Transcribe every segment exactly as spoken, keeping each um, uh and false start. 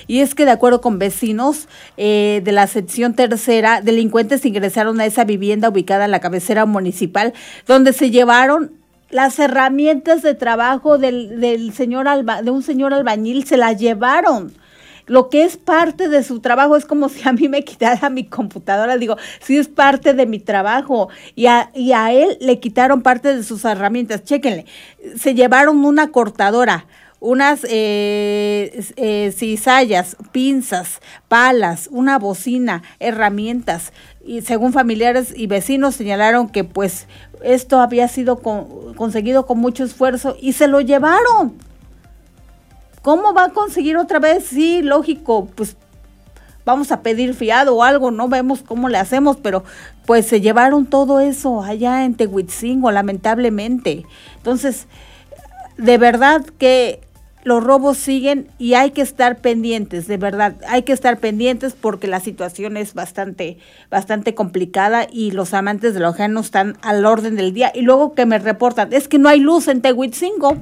y es que de acuerdo con vecinos eh, de la sección tercera, delincuentes ingresaron a esa vivienda ubicada en la cabecera municipal, donde se llevaron las herramientas de trabajo del, del señor alba, de un señor albañil, se las llevaron. Lo que es parte de su trabajo es como si a mí me quitara mi computadora, digo, sí es parte de mi trabajo, y a, y a él le quitaron parte de sus herramientas. Chéquenle, se llevaron una cortadora, unas eh, eh, cizallas, pinzas, palas, una bocina, herramientas, y según familiares y vecinos señalaron que pues esto había sido con, conseguido con mucho esfuerzo y se lo llevaron. ¿Cómo va a conseguir otra vez? Sí, lógico, pues vamos a pedir fiado o algo, no vemos cómo le hacemos, pero pues se llevaron todo eso allá en Tehuitzingo, lamentablemente. Entonces, de verdad que los robos siguen y hay que estar pendientes, de verdad, hay que estar pendientes porque la situación es bastante, bastante complicada y los amantes de lo ajeno están al orden del día. Y luego que me reportan, es que no hay luz en Tehuitzingo.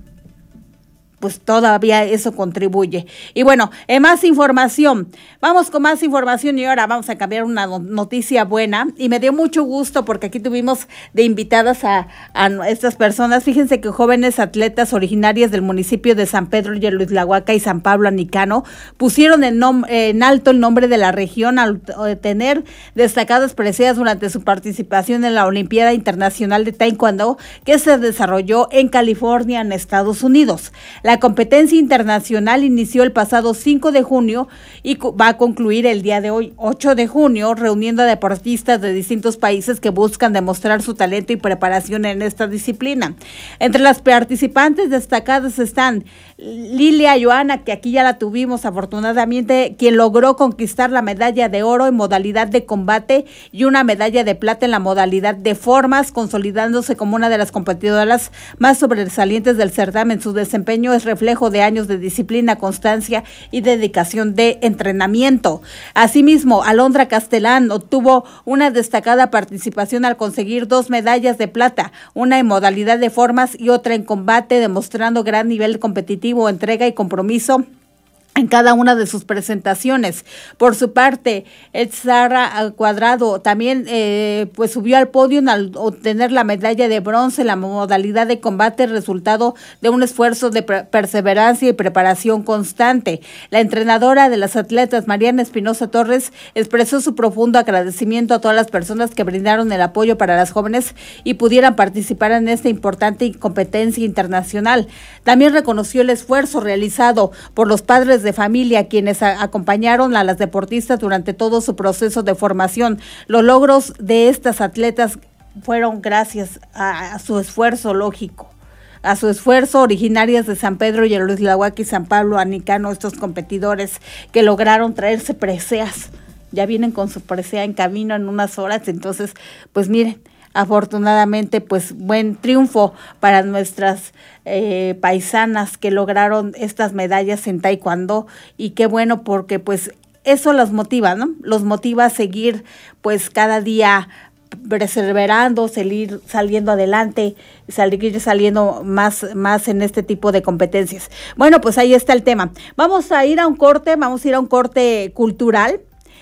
Pues todavía eso contribuye. Y bueno, eh, más información. Vamos con más información y ahora vamos a cambiar una noticia buena. Y me dio mucho gusto porque aquí tuvimos de invitadas a, a estas personas. Fíjense que jóvenes atletas originarias del municipio de San Pedro Yoluitlahuaca y San Pablo Anicano pusieron en, nom- en alto el nombre de la región al tener destacadas preseas durante su participación en la Olimpiada Internacional de Taekwondo que se desarrolló en California, en Estados Unidos. La competencia internacional inició el pasado cinco de junio y va a concluir el día de hoy, ocho de junio, reuniendo a deportistas de distintos países que buscan demostrar su talento y preparación en esta disciplina. Entre las participantes destacadas están Lilia Joana, que aquí ya la tuvimos afortunadamente, quien logró conquistar la medalla de oro en modalidad de combate y una medalla de plata en la modalidad de formas, consolidándose como una de las competidoras más sobresalientes del certamen. Su desempeño es reflejo de años de disciplina, constancia y dedicación de entrenamiento. Asimismo, Alondra Castelán obtuvo una destacada participación al conseguir dos medallas de plata, una en modalidad de formas y otra en combate, demostrando gran nivel competitivo, entrega y compromiso en cada una de sus presentaciones. Por su parte, Etzara Cuadrado también eh, pues subió al podio al obtener la medalla de bronce en la modalidad de combate, resultado de un esfuerzo de per- perseverancia y preparación constante. La entrenadora de las atletas, Mariana Espinosa Torres, expresó su profundo agradecimiento a todas las personas que brindaron el apoyo para las jóvenes y pudieran participar en esta importante competencia internacional. También reconoció el esfuerzo realizado por los padres de familia, quienes a, acompañaron a las deportistas durante todo su proceso de formación. Los logros de estas atletas fueron gracias a, a su esfuerzo lógico, a su esfuerzo, originarias de San Pedro Yoluitlahuaca y San Pablo Anicano, estos competidores que lograron traerse preseas. Ya vienen con su presea en camino en unas horas, entonces, pues miren, afortunadamente, pues buen triunfo para nuestras eh, paisanas que lograron estas medallas en taekwondo, y qué bueno porque pues eso los motiva, ¿no? Los motiva a seguir pues cada día perseverando, salir saliendo adelante, salir saliendo más, más en este tipo de competencias. Bueno, pues ahí está el tema. Vamos a ir a un corte, vamos a ir a un corte cultural.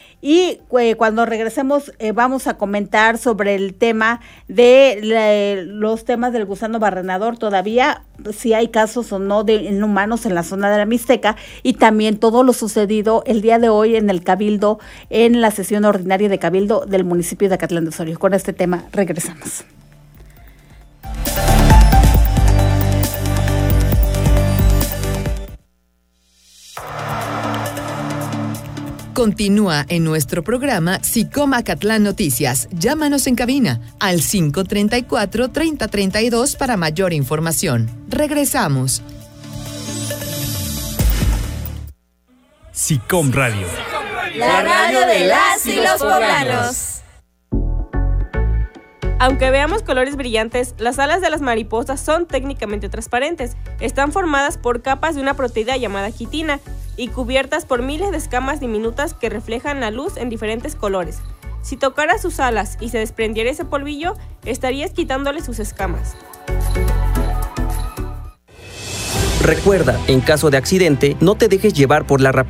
Y eh, cuando regresemos eh, vamos a comentar sobre el tema de le, los temas del gusano barrenador, todavía si hay casos o no de inhumanos en la zona de la Mixteca, y también todo lo sucedido el día de hoy en el Cabildo, en la sesión ordinaria de Cabildo del municipio de Acatlán de Osorio. Con este tema regresamos. Continúa en nuestro programa SICOM Acatlán Noticias. Llámanos en cabina al cinco treinta y cuatro, treinta treinta y dos para mayor información. Regresamos. SICOM Radio. La radio de las y los poblanos. Aunque veamos colores brillantes, las alas de las mariposas son técnicamente transparentes. Están formadas por capas de una proteína llamada quitina y cubiertas por miles de escamas diminutas que reflejan la luz en diferentes colores. Si tocaras sus alas y se desprendiera ese polvillo, estarías quitándole sus escamas. Recuerda, en caso de accidente, no te dejes llevar por la rapidez